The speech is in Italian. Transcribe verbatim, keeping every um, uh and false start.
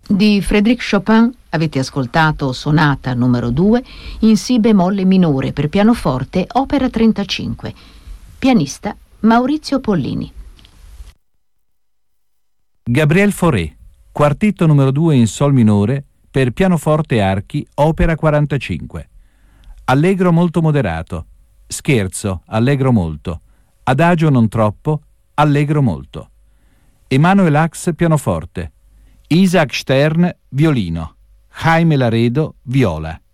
Di Frédéric Chopin avete ascoltato sonata numero due in si bemolle minore per pianoforte, opera trentacinque. Pianista Maurizio Pollini. Gabriel Fauré, quartetto numero due in sol minore per pianoforte e archi, opera quarantacinque. Allegro molto moderato, scherzo, allegro molto, adagio non troppo, allegro molto. Emanuel Ax, pianoforte. Isaac Stern, violino. Jaime Laredo, viola.